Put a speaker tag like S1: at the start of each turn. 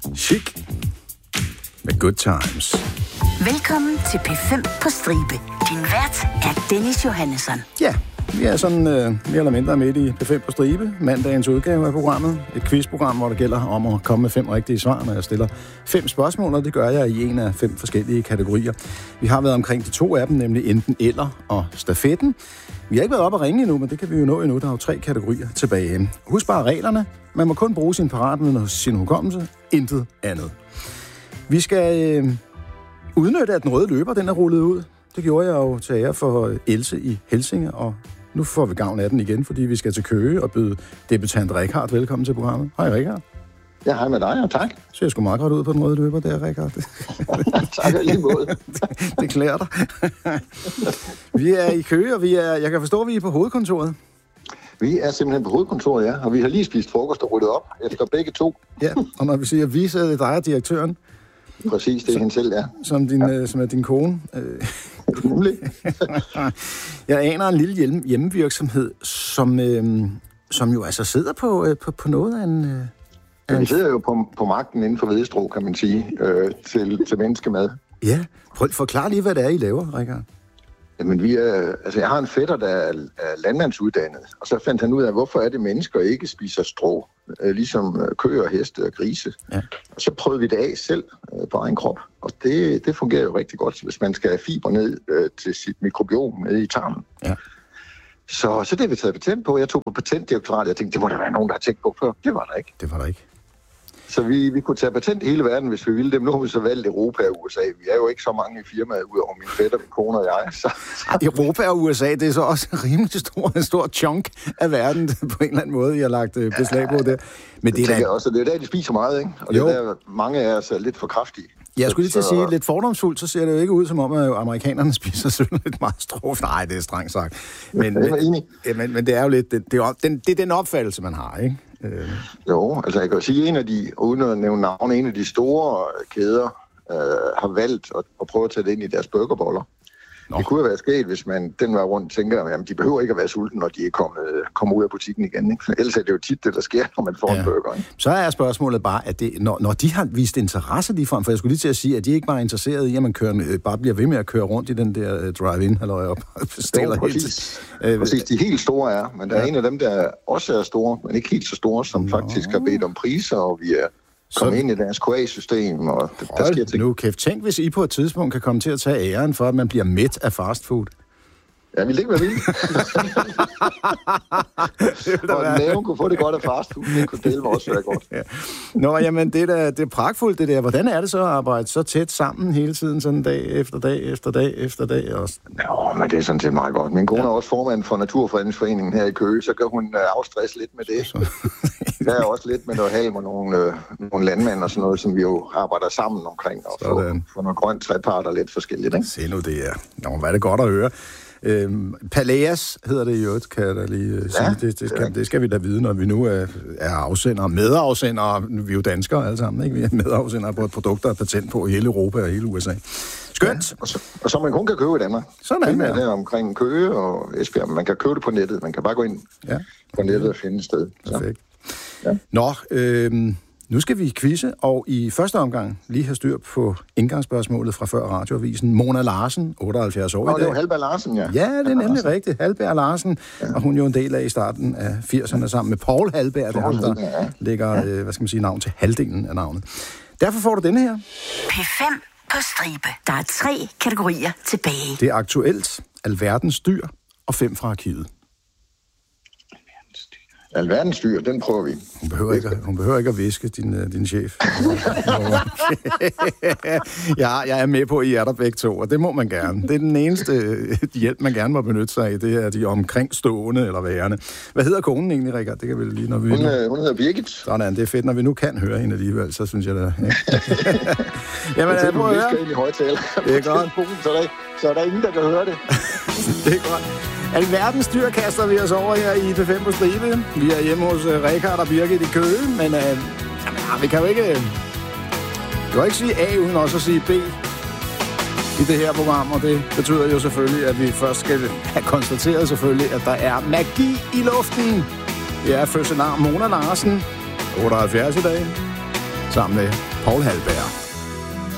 S1: Chic med Good Times.
S2: Velkommen til P5 på stribe. Din vært er Dennis Johannesson.
S1: Ja, vi er sådan mere eller mindre midt i P5 på stribe. Mandagens udgave af programmet. Et quizprogram, hvor det gælder om at komme med 5 rigtige svar, når jeg stiller 5 spørgsmål, og det gør jeg i en af 5 forskellige kategorier. Vi har været omkring de 2 af dem, nemlig enten eller og stafetten. Vi har ikke været op at ringe endnu, men det kan vi jo nå endnu. Der er jo 3 kategorier tilbage. Husk bare reglerne. Man må kun bruge sin paratviden og sin hukommelse. Intet andet. Vi skal udnytte, at den røde løber, den er rullet ud. Det gjorde jeg jo til ære for Else i Helsinge, og nu får vi gavn af den igen, fordi vi skal til Køge og byde debutant Richard velkommen til programmet. Hej Richard.
S3: Ja, hej med dig, og tak.
S1: Så jeg sgu meget godt ud på den røde løber der, Richard.
S3: Tak lige måde.
S1: det klæder dig. Vi er i Køge, og jeg kan forstå, at vi er på hovedkontoret.
S3: Vi er simpelthen på hovedkontoret, ja, og vi har lige spist frokost og ryddet op efter begge 2.
S1: Ja, og når vi siger vi, så er det dig og direktøren.
S3: Præcis, det er hende selv, ja.
S1: Som er din kone. Jeg aner en lille hjemmevirksomhed, som jo altså sidder på noget af en...
S3: Vi sidder jo på magten inden for Vedestrå, kan man sige, til menneskemad.
S1: Ja, forklar lige, hvad det er, I laver, Richard.
S3: Jamen, jeg har en fætter, der er landmandsuddannet, og så fandt han ud af, hvorfor er det mennesker ikke spiser strå, ligesom køer, heste og grise. Ja. Og så prøvede vi det af selv på egen krop, og det fungerer jo rigtig godt, hvis man skal have fiber ned til sit mikrobiom nede i tarmen. Ja. Så det har vi taget patent på. Jeg tog på patentdirektoratet, jeg tænkte, det må der være nogen, der har tænkt på før. Det var der ikke.
S1: Det var der ikke.
S3: Så vi kunne tage patent i hele verden, hvis vi ville. Dem nu har vi så valgt Europa og USA. Vi er jo ikke så mange i firmaet, udover min fætter, min kone og jeg. Så.
S1: Europa og USA, det er så også en rimelig stor chunk af verden, på en eller anden måde, I har lagt beslag på det.
S3: Men det er også, det er der, de spiser meget, ikke? Og jo. Det er der, mange af os er lidt for kraftige.
S1: Jeg skulle lige til at sige, lidt fordomsfuldt, så ser det jo ikke ud, som om at amerikanerne spiser sådan lidt meget strå. Nej, det er strengt sagt. Men det er jo lidt, det er den opfattelse, man har, ikke?
S3: Jo, altså jeg kan jo sige, uden at nævne navn, en af de store kæder har valgt at prøve at tage det ind i deres burgerboller. Nå. Det kunne jo være sket, hvis man den var rundt tænker, at de behøver ikke at være sultne, når de kommer ud af butikken igen. Ikke? Ellers er det jo tit det, der sker, når man får en burger. Ikke?
S1: Så er spørgsmålet bare, at når de har vist interesse ligefrem, for jeg skulle lige til at sige, at de ikke bare er interesserede i, at man bare bliver ved med at køre rundt i den der drive-in, eller op og bestiller helt.
S3: Præcis, de helt store er, men der er en af dem, der også er store, men ikke helt så store, som faktisk har bedt om priser, og vi er komme ind i deres QA-system, og der sker ting.
S1: Nu kæft, tænk, hvis I på et tidspunkt kan komme til at tage æren for, at man bliver mæt af fastfood.
S3: Ja, vil det ikke være vildt? Og næven kunne få det godt af fastfood, det kunne dele også være godt. Ja.
S1: Nå, jamen, det er pragtfuldt, det der. Hvordan er det så at arbejde så tæt sammen hele tiden, sådan dag efter dag efter dag efter dag? Også?
S3: Nå, men det er sådan set meget godt. Min kone er også formand for Naturfredningsforeningen her i Køge, så kan hun afstresse lidt med det. Der er også lidt med noget halm og nogle landmænd og sådan noget, som vi jo arbejder sammen omkring, og få noget grønt trepart og lidt forskelligt, ikke?
S1: Se nu det er. Nå, hvad er det godt at høre. Paleas hedder det jo, kan jeg da lige sige. Det skal vi da vide, når vi nu er afsendere, medafsendere. Vi er jo danskere alle sammen, ikke? Vi er medafsendere på et produkt, der er patent på i hele Europa og hele USA. Skønt! Ja,
S3: og så man kun kan købe i Danmark.
S1: Sådan er det.
S3: Der omkring Køge og Esbjerg. Man kan købe det på nettet. Man kan bare gå ind på nettet og finde et sted.
S1: Perfekt. Ja. Nå, nu skal vi quizze, og i første omgang lige have styr på indgangsspørgsmålet fra før radioavisen. Mona Larsen, 78 år i dag.
S3: Det var Halberg Larsen, ja.
S1: Ja, det er nemlig rigtigt. Halberg Larsen, og hun er jo en del af i starten af 80'erne sammen med Paul Halberg, der lægger, navn til halvdelen af navnet. Derfor får du denne her.
S2: P5 på stribe. Der er 3 kategorier tilbage.
S1: Det er aktuelt, alverdens dyr og 5 fra arkivet.
S3: Alverdens dyr, den prøver vi.
S1: Hun behøver ikke at viske, din chef. Jeg er med på, at I er der begge 2, og det må man gerne. Det er den eneste hjælp, man gerne må benytte sig af. Det er de omkringstående eller værende. Hvad hedder konen egentlig, Richard? Det kan vi lige, når vi...
S3: Hun hedder Birgit.
S1: Sådan, det er fedt. Når vi nu kan høre hende alligevel, så synes jeg, det er...
S3: Jamen, jeg prøver at høre. Ind i højtaler.
S1: Det er godt.
S3: Så er der ingen, der kan høre det.
S1: Det er godt. Alverdens dyr kaster vi os over her i P5 på stribe. Vi er hjemme hos Richard og Birgit i Køge, men vi kan jo ikke... Du kan ikke sige A uden også at sige B i det her program, og det betyder jo selvfølgelig, at vi først skal have konstateret selvfølgelig, at der er magi i luften. Det er fødselar Mona Larsen, 78 i dag, sammen med Paul Halberg.